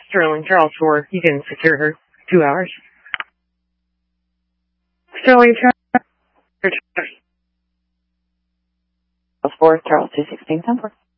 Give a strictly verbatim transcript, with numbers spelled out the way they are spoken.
Sterling, Charles four. You can secure her. Two hours. Sterling, Charles four, Charles two sixteen, ten four.